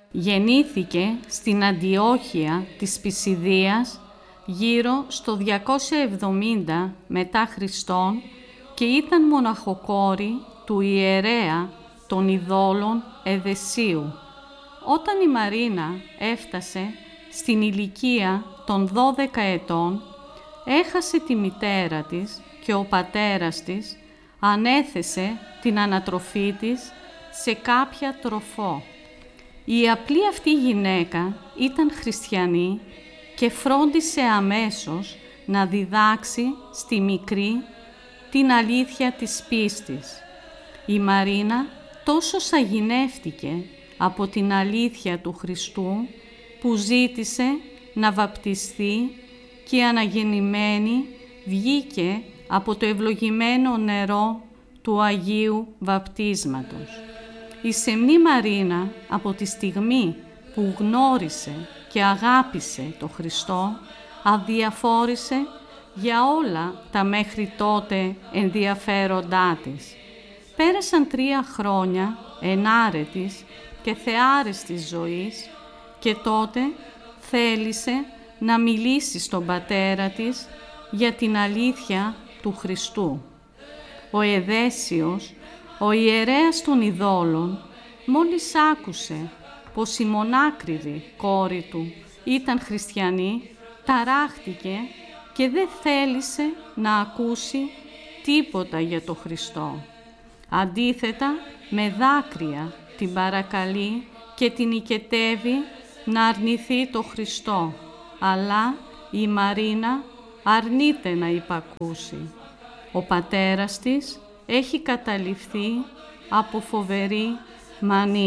Γεννήθηκε στην Αντιόχεια της Πισιδίας γύρω στο 270 μετά Χριστόν και ήταν μοναχοκόρη του ιερέα των ειδόλων Εδεσίου. Όταν η Μαρίνα έφτασε στην ηλικία των 12 ετών, έχασε τη μητέρα της και ο πατέρας της ανέθεσε την ανατροφή της σε κάποια τροφό. Η απλή αυτή γυναίκα ήταν χριστιανή και φρόντισε αμέσως να διδάξει στη μικρή την αλήθεια της πίστης. Η Μαρίνα τόσο σαγηνεύτηκε από την αλήθεια του Χριστού που ζήτησε να βαπτιστεί και αναγεννημένη βγήκε από το ευλογημένο νερό του Αγίου Βαπτίσματος. Η σεμνή Μαρίνα από τη στιγμή που γνώρισε και αγάπησε το Χριστό αδιαφόρησε για όλα τα μέχρι τότε ενδιαφέροντά της. Πέρασαν 3 χρόνια ενάρετης και θεάρεστης ζωής και τότε θέλησε να μιλήσει στον πατέρα της για την αλήθεια του Χριστού. Ο Εδέσιος, ο ιερέας των ειδόλων, μόλις άκουσε πως η μονάκριβη κόρη του ήταν χριστιανή, ταράχτηκε και δεν θέλησε να ακούσει τίποτα για το Χριστό. Αντίθετα, με δάκρυα την παρακαλεί και την οικετεύει να αρνηθεί το Χριστό, αλλά η Μαρίνα αρνείται να υπακούσει. Ο πατέρας της έχει καταληφθεί από φοβερή μανία.